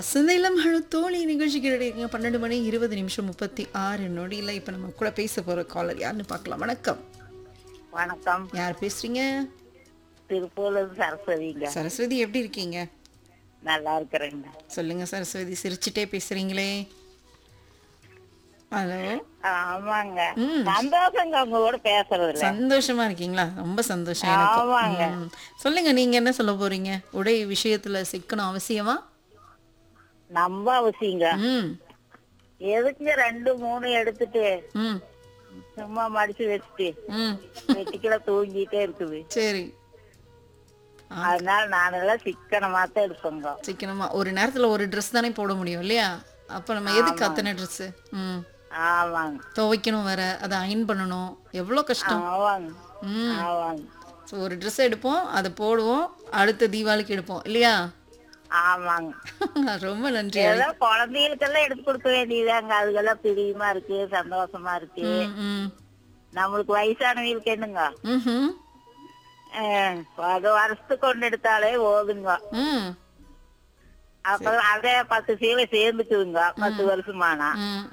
வசந்தையிலம் தோழி நிகழ்ச்சி கேட்டுருக்கீங்க 12 மணி 20 நிமிஷம் 36 நொடியில். இப்போ நம்ம கூட பேச போகிற காலர் யாருன்னு பார்க்கலாம். வணக்கம். வணக்கம். யார் பேசுறீங்க? திருப்பூர்லேருந்து சரஸ்வதிங்க. சரஸ்வதி, எப்படி இருக்கீங்க? நல்லா இருக்கிறேங்க. சொல்லுங்க சரஸ்வதி, சிரிச்சுட்டே பேசுறீங்களே. ஹலோ. ஆமாங்க, சந்தோஷங்க உங்க கூட பேசுறதுல. சந்தோஷமா இருக்கீங்களா? ரொம்ப சந்தோஷம் எனக்கு. ஆமாங்க. சொல்லுங்க, நீங்க என்ன சொல்ல போறீங்க? உடை விஷயத்துல சிக்கனம் அவசியமா? நம்ம அவசியங்க. ம் எதுக்குங்க 2 3 எடுத்துட்டு ம் சும்மா மடிச்சு வச்சுட்டு ம் வெட்டிக்கல தூங்கிட்டே இருக்குது. சரி. அதனால நானெல்லாம் சிக்கனமா தான் எடுப்பேங்க. சிக்கனமா ஒரு நேரத்துல ஒரு ட்ரெஸ் தானே போட முடியும் இல்லையா? அப்ப நம்ம எதுக்கு அத்தனை ட்ரெஸ்? ஆமாங்க. துவைக்கணும் வேற, அதை அயன் பண்ணணும், எவ்வளோ கஷ்டம். ஆமாங்க. ம் ஆமாங்க. ஸோ ஒரு ட்ரெஸ் எடுப்போம், அதை போடுவோம், அடுத்த தீபாவளிக்கு எடுப்போம் இல்லையா? ஆமாங்க. ரொம்ப நன்றி. ஏதோ குழந்தைகளுக்கெல்லாம் எடுத்து கொடுக்க வேண்டியதாங்க. அதுக்கெல்லாம் பிரியமா இருக்கு, சந்தோஷமா இருக்கு. ம் நம்மளுக்கு வயசானவங்களுக்கு என்னங்க, ம் அது வருஷத்துக்கு ஒண்ணு எடுத்தாலே போதுங்க. ம் அப்புறம் அதே 10 சீலை சேர்ந்துக்குதுங்க 10 வருஷமானா. ம்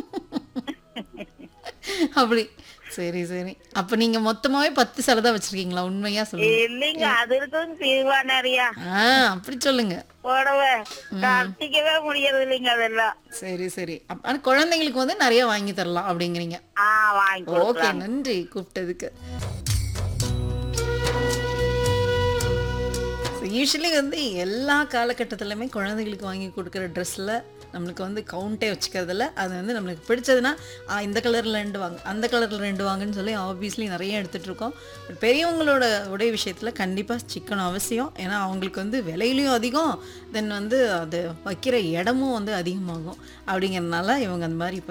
அப்படி. சரி சரி. அப்ப நீங்க மொத்தமாவே 10 சரதா வச்சிருக்கீங்களா? உண்மையா சொல்லுங்க. இல்லைங்க, அது இருக்கும் தீர்வா நிறையா அப்படி சொல்லுங்க. போடவே கட்டிக்கவே முடியறது இல்லைங்க அதெல்லாம். சரி சரி. ஆனா குழந்தைங்களுக்கு வந்து நிறைய வாங்கி தரலாம் அப்படிங்கிறீங்க. வாங்கி ஓகே, கொடுக்கலாம். நன்றி கூப்பிட்டதுக்கு. யூஸ்வலி வந்து எல்லா காலகட்டத்திலுமே குழந்தைகளுக்கு வாங்கி கொடுக்குற ட்ரெஸ்ஸில் நம்மளுக்கு வந்து கவுண்டே வச்சுக்கிறதில்ல. அது வந்து நம்மளுக்கு பிடிச்சதுன்னா இந்த கலரில் 2 வாங்க, அந்த கலரில் 2 வாங்கன்னு சொல்லி ஆப்வியஸ்லி நிறைய எடுத்துகிட்டு இருக்கோம். பட் பெரியவங்களோட உடை விஷயத்தில் கண்டிப்பாக சிக்கனம் அவசியம். ஏன்னா அவங்களுக்கு வந்து விலையிலையும் அதிகம், தென் வந்து அது வைக்கிற இடமும் வந்து அதிகமாகும். அப்படிங்கிறதுனால இவங்க அந்த மாதிரி